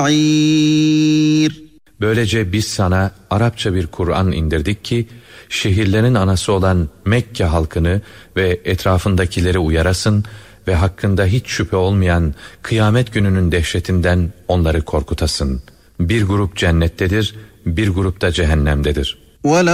Böylece biz sana Arapça bir Kur'an indirdik ki şehirlerin anası olan Mekke halkını ve etrafındakileri uyarasın ve hakkında hiç şüphe olmayan kıyamet gününün dehşetinden onları korkutasın. Bir grup cennettedir, bir grup da cehennemdedir.